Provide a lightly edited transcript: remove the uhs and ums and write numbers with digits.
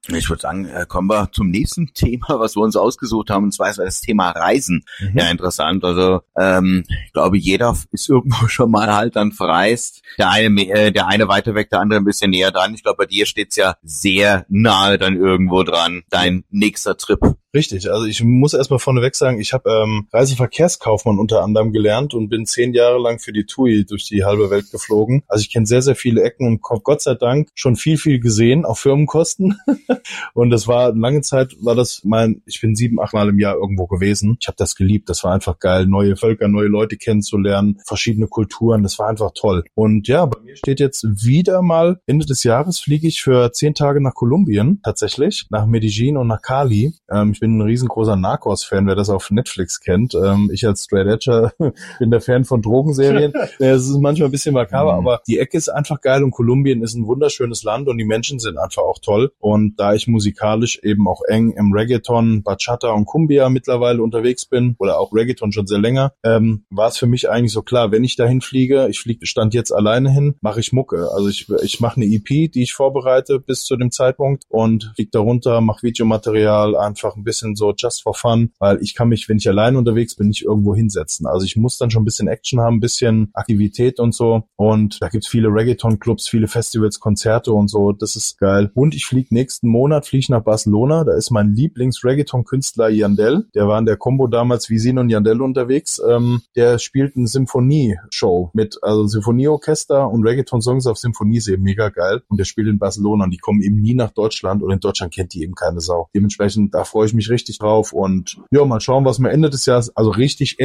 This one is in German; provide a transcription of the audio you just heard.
Ich würde sagen, kommen wir zum nächsten Thema, was wir uns ausgesucht haben, und zwar ist das Thema Reisen. Ja, interessant. Also ich glaube, jeder ist irgendwo schon mal halt dann verreist. Der eine weiter weg, der andere ein bisschen näher dran. Ich glaube, bei dir steht's ja sehr nahe dann irgendwo dran, dein nächster Trip. Richtig, also ich muss erstmal vorneweg sagen, ich habe Reiseverkehrskaufmann unter anderem gelernt und bin 10 Jahre lang für die TUI durch die halbe Welt geflogen. Also ich kenne sehr, sehr viele Ecken und Gott sei Dank schon viel gesehen, auf Firmenkosten. Und das war, lange Zeit war das ich bin 7, 8 Mal im Jahr irgendwo gewesen. Ich habe das geliebt, das war einfach geil, neue Völker, neue Leute kennenzulernen, verschiedene Kulturen, das war einfach toll. Und ja, bei mir steht jetzt wieder mal, Ende des Jahres fliege ich für 10 Tage nach Kolumbien, tatsächlich, nach Medellin und nach Cali. Ich bin ein riesengroßer Narcos-Fan, wer das auf Netflix kennt. Ich als Straight Edger bin der Fan von Drogenserien. Es ist manchmal ein bisschen makaber, aber die Ecke ist einfach geil und Kolumbien ist ein wunderschönes Land und die Menschen sind einfach auch toll. Und da ich musikalisch eben auch eng im Reggaeton, Bachata und Cumbia mittlerweile unterwegs bin, oder auch Reggaeton schon sehr länger, war es für mich eigentlich so klar, wenn ich dahin fliege, stand jetzt alleine hin, mache ich Mucke. Also ich mache eine EP, die ich vorbereite bis zu dem Zeitpunkt und fliege da runter, mache Videomaterial, einfach ein bisschen so just for fun, weil ich kann mich, wenn ich alleine unterwegs bin, nicht irgendwo hinsetzen. Also ich muss dann schon ein bisschen Action haben, ein bisschen Aktivität und so. Und da gibt's viele Reggaeton-Clubs, viele Festivals, Konzerte und so. Das ist geil. Und ich fliege nächsten Monat nach Barcelona. Da ist mein Lieblings-Reggaeton-Künstler Yandel. Der war in der Combo damals wie Sin und Yandel unterwegs. Der spielt eine Symphonie-Show mit Symphonieorchester und Reggaeton-Songs auf Symphonie, ist eben mega geil. Und der spielt in Barcelona und die kommen eben nie nach Deutschland und in Deutschland kennt die eben keine Sau. Dementsprechend, da freue ich mich richtig drauf und ja, mal schauen, was wir Ende des Jahres, also richtig